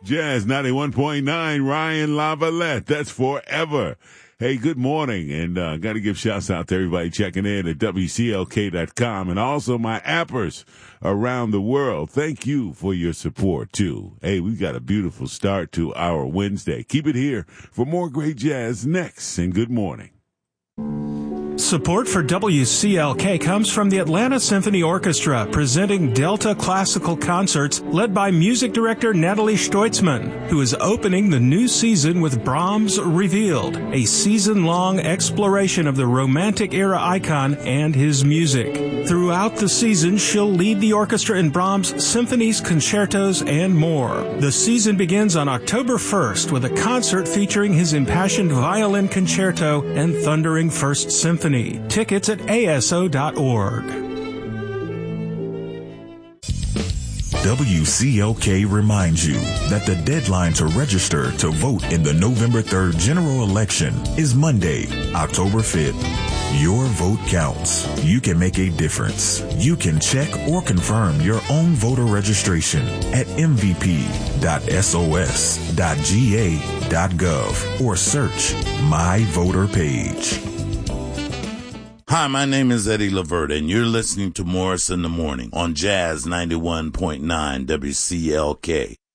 Jazz 91.9, Ryan LaVallette. That's forever. Hey, good morning, and got to give shouts out to everybody checking in at WCLK.com and also my appers around the world. Thank you for your support, too. Hey, we've got a beautiful start to our Wednesday. Keep it here for more great jazz next, and good morning. Support for WCLK comes from the Atlanta Symphony Orchestra, presenting Delta Classical Concerts, led by music director Natalie Stoitzman, who is opening the new season with Brahms Revealed, a season-long exploration of the Romantic era icon and his music. Throughout the season, she'll lead the orchestra in Brahms' symphonies, concertos, and more. The season begins on October 1st with a concert featuring his impassioned violin concerto and thundering First Symphony. Tickets at aso.org. WCLK reminds you that the deadline to register to vote in the November 3rd general election is Monday, October 5th. Your vote counts. You can make a difference. You can check or confirm your own voter registration at mvp.sos.ga.gov or search My Voter Page. Hi, my name is Eddie Lavert, and you're listening to Morris in the Morning on Jazz 91.9 WCLK.